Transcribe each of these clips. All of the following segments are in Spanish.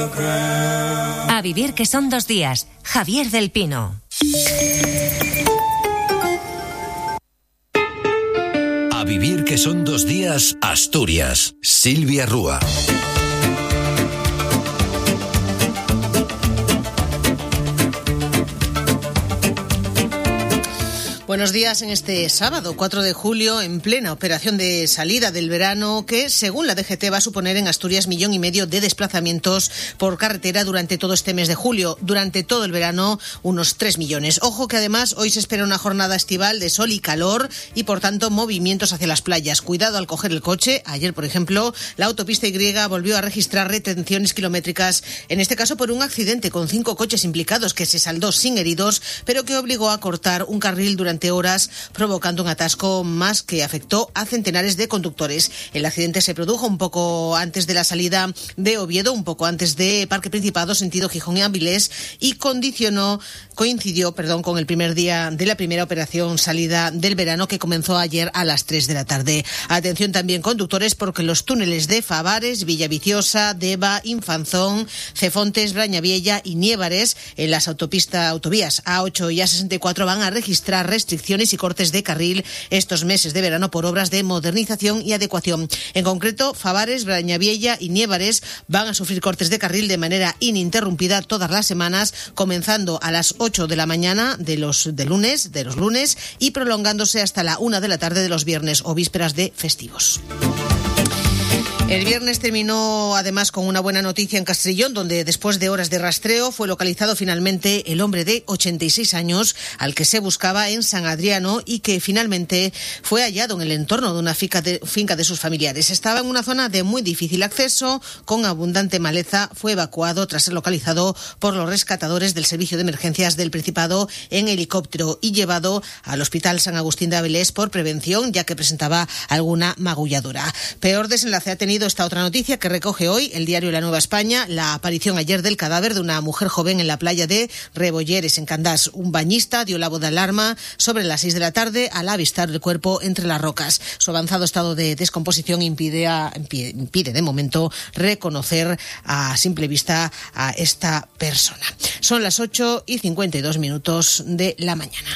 A vivir que son 2 días. Javier del Pino. A vivir que son 2 días, Asturias. Silvia Rúa. Buenos días en este sábado, 4 de julio, en plena operación de salida del verano que, según la DGT, va a suponer en Asturias 1,5 millones de desplazamientos por carretera durante todo este mes de julio. Durante todo el verano, unos 3 millones. Ojo que además hoy se espera una jornada estival de sol y calor y, por tanto, movimientos hacia las playas. Cuidado al coger el coche. Ayer, por ejemplo, la autopista Y volvió a registrar retenciones kilométricas, en este caso por un accidente con 5 coches implicados que se saldó sin heridos, pero que obligó a cortar un carril durante horas, provocando un atasco más que afectó a centenares de conductores. El accidente se produjo un poco antes de la salida de Oviedo, un poco antes de Parque Principado, sentido Gijón y Avilés, y coincidió con el primer día de la primera operación salida del verano que comenzó ayer a las 3 de la tarde. Atención también conductores, porque los túneles de Favares, Villaviciosa, Deva, Infanzón, Cefontes, Brañaviella y Niévares en las autovías A8 y A64 van a registrar restricciones y cortes de carril estos meses de verano por obras de modernización y adecuación. En concreto, Favares, Brañaviella y Niévares van a sufrir cortes de carril de manera ininterrumpida todas las semanas, comenzando a las 8 de la mañana de los lunes y prolongándose hasta la 1 de la tarde de los viernes o vísperas de festivos. El viernes terminó además con una buena noticia en Castrillón, donde después de horas de rastreo fue localizado finalmente el hombre de 86 años al que se buscaba en San Adriano y que finalmente fue hallado en el entorno de una finca de sus familiares. Estaba en una zona de muy difícil acceso, con abundante maleza. Fue evacuado tras ser localizado por los rescatadores del Servicio de Emergencias del Principado en helicóptero y llevado al Hospital San Agustín de Avilés por prevención, ya que presentaba alguna magulladura. Peor desenlace ha tenido esta otra noticia que recoge hoy el diario La Nueva España: la aparición ayer del cadáver de una mujer joven en la playa de Rebolleres, en Candás. Un bañista dio la voz de alarma sobre las 6 de la tarde al avistar el cuerpo entre las rocas. Su avanzado estado de descomposición impide de momento reconocer a simple vista a esta persona. Son las 8:52 de la mañana.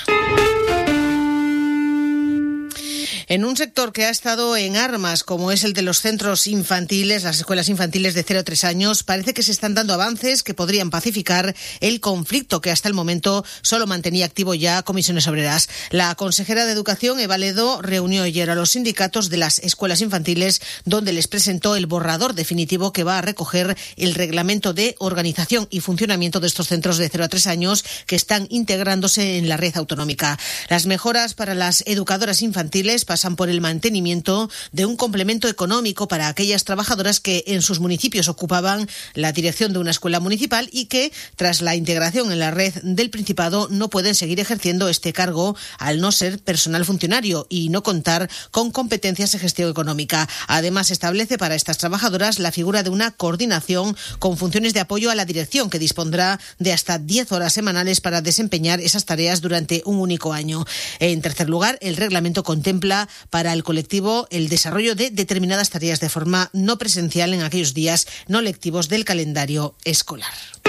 En un sector que ha estado en armas, como es el de los centros infantiles, las escuelas infantiles de 0 a 3 años, parece que se están dando avances que podrían pacificar el conflicto que hasta el momento solo mantenía activo ya Comisiones Obreras. La consejera de Educación, Eva Ledo, reunió ayer a los sindicatos de las escuelas infantiles, donde les presentó el borrador definitivo que va a recoger el reglamento de organización y funcionamiento de estos centros de 0 a 3 años que están integrándose en la red autonómica. Las mejoras para las educadoras infantiles pasan por el mantenimiento de un complemento económico para aquellas trabajadoras que en sus municipios ocupaban la dirección de una escuela municipal y que, tras la integración en la red del Principado, no pueden seguir ejerciendo este cargo al no ser personal funcionario y no contar con competencias de gestión económica. Además, establece para estas trabajadoras la figura de una coordinación con funciones de apoyo a la dirección, que dispondrá de hasta 10 horas semanales para desempeñar esas tareas durante un único año. En tercer lugar, el reglamento contempla para el colectivo el desarrollo de determinadas tareas de forma no presencial en aquellos días no lectivos del calendario escolar.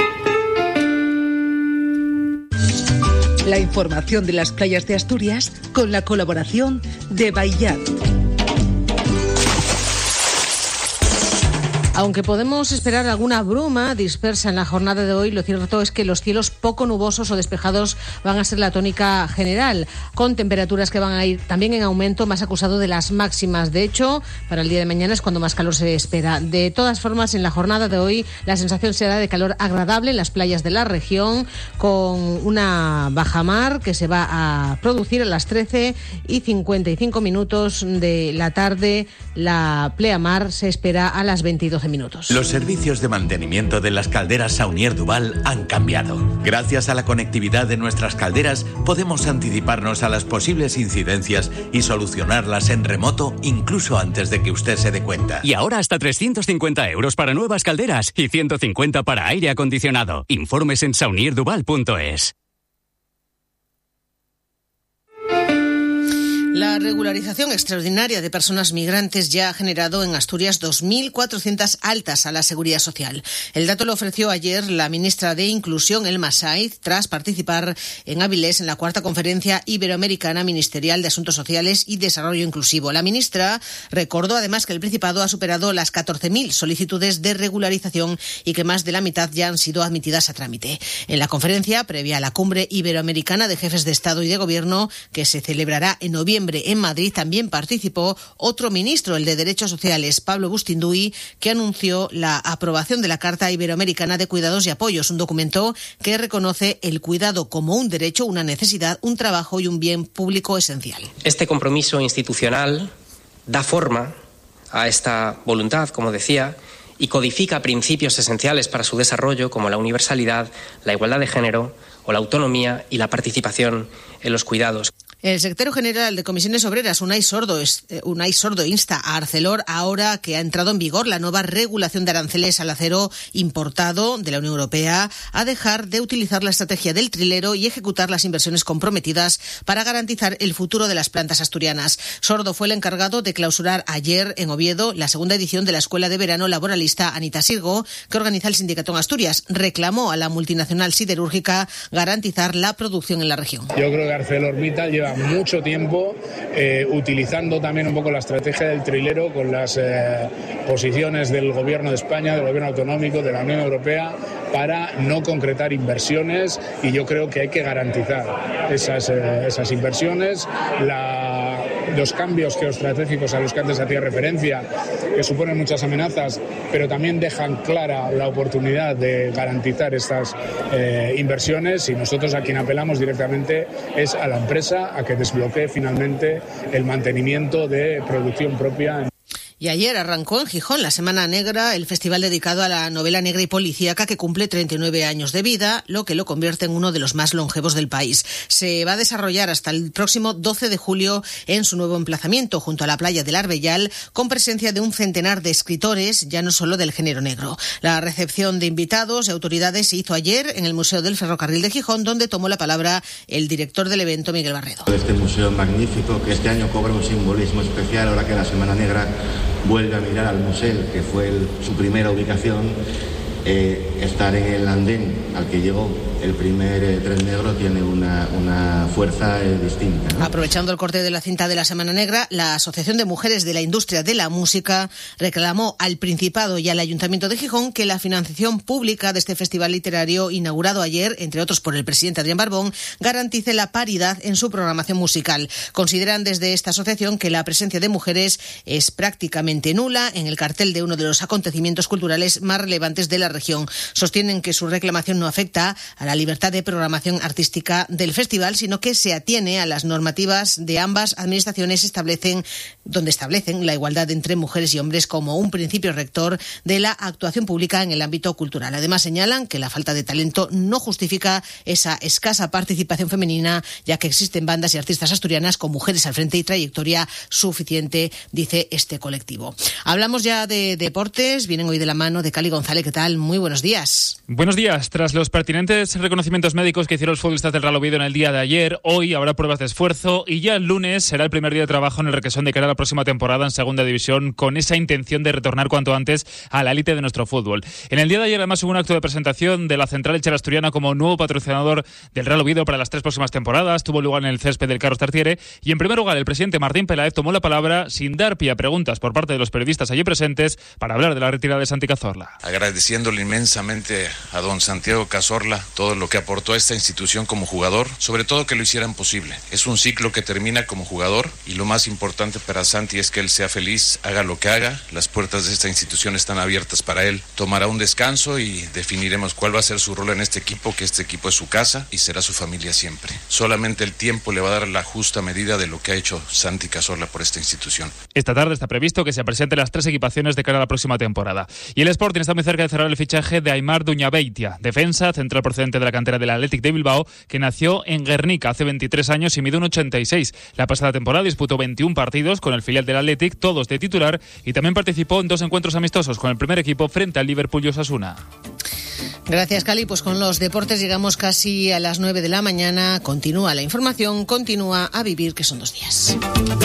La información de las playas de Asturias con la colaboración de Baillat. Aunque podemos esperar alguna bruma dispersa en la jornada de hoy, lo cierto es que los cielos poco nubosos o despejados van a ser la tónica general, con temperaturas que van a ir también en aumento, más acusado de las máximas. De hecho, para el día de mañana es cuando más calor se espera. De todas formas, en la jornada de hoy la sensación será de calor agradable en las playas de la región, con una bajamar que se va a producir a las 13:55 de la tarde. La pleamar se espera a las 22:12. Los servicios de mantenimiento de las calderas Saunier Duval han cambiado. Gracias a la conectividad de nuestras calderas, podemos anticiparnos a las posibles incidencias y solucionarlas en remoto, incluso antes de que usted se dé cuenta. Y ahora hasta 350 € para nuevas calderas y 150 para aire acondicionado. Informes en saunierduval.es. La regularización extraordinaria de personas migrantes ya ha generado en Asturias 2.400 altas a la Seguridad Social. El dato lo ofreció ayer la ministra de Inclusión, Elma Saiz, tras participar en Avilés en la 4ª Conferencia Iberoamericana Ministerial de Asuntos Sociales y Desarrollo Inclusivo. La ministra recordó además que el Principado ha superado las 14.000 solicitudes de regularización y que más de la mitad ya han sido admitidas a trámite. En la conferencia, previa a la Cumbre Iberoamericana de Jefes de Estado y de Gobierno, que se celebrará en noviembre en Madrid, también participó otro ministro, el de Derechos Sociales, Pablo Bustinduy, que anunció la aprobación de la Carta Iberoamericana de Cuidados y Apoyos, un documento que reconoce el cuidado como un derecho, una necesidad, un trabajo y un bien público esencial. Este compromiso institucional da forma a esta voluntad, como decía, y codifica principios esenciales para su desarrollo, como la universalidad, la igualdad de género o la autonomía y la participación en los cuidados. El secretario general de Comisiones Obreras, Unai Sordo, insta a Arcelor, ahora que ha entrado en vigor la nueva regulación de aranceles al acero importado de la Unión Europea, a dejar de utilizar la estrategia del trilero y ejecutar las inversiones comprometidas para garantizar el futuro de las plantas asturianas. Sordo fue el encargado de clausurar ayer en Oviedo la 2ª edición de la Escuela de Verano Laboralista Anita Sirgo, que organiza el sindicato en Asturias. Reclamó a la multinacional siderúrgica garantizar la producción en la región. Yo creo que ArcelorMittal lleva mucho tiempo utilizando también un poco la estrategia del trilero con las posiciones del Gobierno de España, del Gobierno autonómico, de la Unión Europea, para no concretar inversiones, y yo creo que hay que garantizar esas inversiones. Los cambios geoestratégicos a los que antes hacía referencia, que suponen muchas amenazas, pero también dejan clara la oportunidad de garantizar estas inversiones, y nosotros a quien apelamos directamente es a la empresa a que desbloquee finalmente el mantenimiento de producción propia. Y ayer arrancó en Gijón la Semana Negra, el festival dedicado a la novela negra y policíaca, que cumple 39 años de vida, lo que lo convierte en uno de los más longevos del país. Se va a desarrollar hasta el próximo 12 de julio en su nuevo emplazamiento, junto a la playa del Arbellal, con presencia de un centenar de escritores, ya no solo del género negro. La recepción de invitados y autoridades se hizo ayer en el Museo del Ferrocarril de Gijón, donde tomó la palabra el director del evento, Miguel Barredo. Este museo magnífico, que este año cobra un simbolismo especial, ahora que la Semana Negra vuelve a mirar al museo, que fue su primera ubicación. Estar en el andén al que llegó el primer tren negro tiene una fuerza distinta, ¿no? Aprovechando el corte de la cinta de la Semana Negra, la Asociación de Mujeres de la Industria de la Música reclamó al Principado y al Ayuntamiento de Gijón que la financiación pública de este festival literario, inaugurado ayer, entre otros por el presidente Adrián Barbón, garantice la paridad en su programación musical. Consideran desde esta asociación que la presencia de mujeres es prácticamente nula en el cartel de uno de los acontecimientos culturales más relevantes de la región. Sostienen que su reclamación no afecta a la libertad de programación artística del festival, sino que se atiene a las normativas de ambas administraciones, donde establecen la igualdad entre mujeres y hombres como un principio rector de la actuación pública en el ámbito cultural. Además, señalan que la falta de talento no justifica esa escasa participación femenina, ya que existen bandas y artistas asturianas con mujeres al frente y trayectoria suficiente, dice este colectivo. Hablamos ya de deportes, vienen hoy de la mano de Cali González. ¿Qué tal? Muy buenos días. Buenos días. Tras los pertinentes reconocimientos médicos que hicieron los futbolistas del Real Oviedo en el día de ayer, hoy habrá pruebas de esfuerzo y ya el lunes será el primer día de trabajo en el Requesón de cara a la próxima temporada en Segunda División, con esa intención de retornar cuanto antes a la élite de nuestro fútbol. En el día de ayer además hubo un acto de presentación de la Central Lechera Asturiana como nuevo patrocinador del Real Oviedo para las 3 próximas temporadas. Tuvo lugar en el césped del Carlos Tartiere y en primer lugar el presidente Martín Peláez tomó la palabra sin dar pie a preguntas por parte de los periodistas allí presentes para hablar de la retirada de Santi Cazorla. Agradeciéndole inmensamente a don Santiago Cazorla todo lo que aportó a esta institución como jugador, sobre todo que lo hicieran posible. Es un ciclo que termina como jugador y lo más importante para Santi es que él sea feliz, haga lo que haga. Las puertas de esta institución están abiertas para él. Tomará un descanso y definiremos cuál va a ser su rol en este equipo, que este equipo es su casa y será su familia siempre. Solamente el tiempo le va a dar la justa medida de lo que ha hecho Santi Cazorla por esta institución. Esta tarde está previsto que se presenten las 3 equipaciones de cara a la próxima temporada. Y el Sporting está muy cerca de cerrar el fichaje de Aimar Duñabeitia, defensa central procedente de la cantera del Athletic de Bilbao, que nació en Guernica hace 23 años y mide 1,86. La pasada temporada disputó 21 partidos con el filial del Athletic, todos de titular, y también participó en 2 encuentros amistosos con el primer equipo frente al Liverpool y Osasuna. Gracias, Cali. Pues con los deportes llegamos casi a las 9 de la mañana. Continúa la información, continúa A Vivir, que son 2 días.